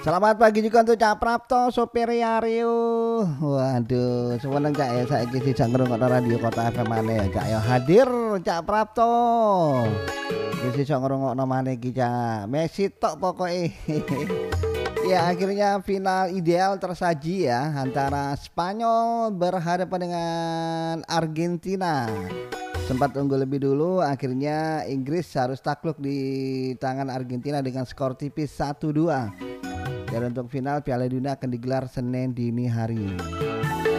Selamat pagi juga untuk Cak Prapto, sopir Yario. Waduh, seneng Cak ya saiki dijak ngrungokno radio Kota FM maneh ya Cak ya. Hadir Cak Prapto. Wis iso ngrungokno maneh iki Cak. Messi tok pokoke. Ya akhirnya final ideal tersaji ya antara Spanyol berhadapan dengan Argentina. Sempat unggul lebih dulu, akhirnya Inggris harus takluk di tangan Argentina dengan skor tipis 1-2. Dan untuk final Piala Dunia akan digelar Senin dini hari.